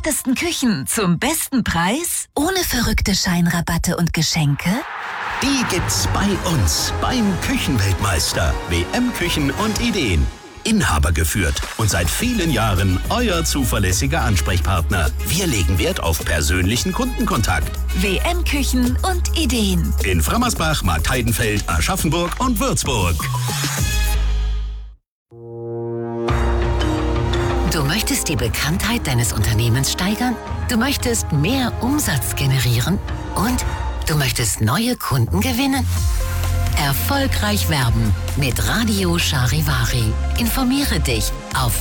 perfektesten Küchen zum besten Preis? Ohne verrückte Scheinrabatte und Geschenke? Die gibt's bei uns beim Küchenweltmeister. WM Küchen und Ideen. Inhaber geführt und seit vielen Jahren euer zuverlässiger Ansprechpartner. Wir legen Wert auf persönlichen Kundenkontakt. WM Küchen und Ideen. In Frammersbach, Marktheidenfeld, Aschaffenburg und Würzburg. Du möchtest die Bekanntheit deines Unternehmens steigern? Du möchtest mehr Umsatz generieren? Und du möchtest neue Kunden gewinnen? Erfolgreich werben mit Radio Charivari. Informiere dich auf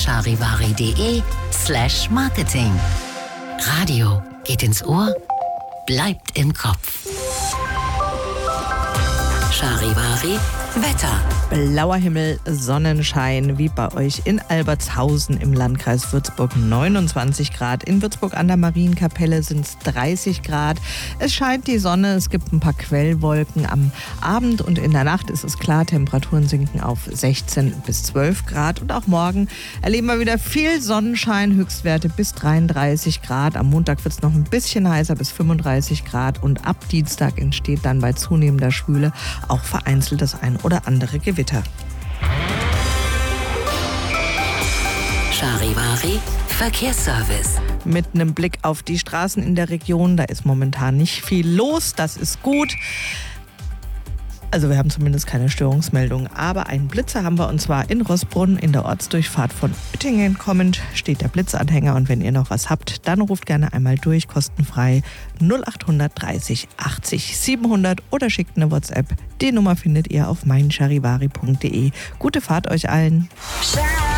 meincharivari.de/Marketing. Radio geht ins Ohr, bleibt im Kopf. Charivari Wetter. Blauer Himmel, Sonnenschein, wie bei euch in Albertshausen im Landkreis Würzburg 29 Grad. In Würzburg an der Marienkapelle sind es 30 Grad. Es scheint die Sonne, es gibt ein paar Quellwolken. Am Abend und in der Nacht ist es klar, Temperaturen sinken auf 16 bis 12 Grad. Und auch morgen erleben wir wieder viel Sonnenschein, Höchstwerte bis 33 Grad. Am Montag wird es noch ein bisschen heißer, bis 35 Grad. Und ab Dienstag entsteht dann bei zunehmender Schwüle auch vereinzelt das ein oder andere Gewitter. Charivari Verkehrsservice. Mit einem Blick auf die Straßen in der Region, da ist momentan nicht viel los, das ist gut. Also wir haben zumindest keine Störungsmeldung, aber einen Blitzer haben wir, und zwar in Roßbrunn in der Ortsdurchfahrt von Oettingen kommend steht der Blitzanhänger, und wenn ihr noch was habt, dann ruft gerne einmal durch, kostenfrei 0800 30 80 700 oder schickt eine WhatsApp. Die Nummer findet ihr auf meincharivari.de. Gute Fahrt euch allen.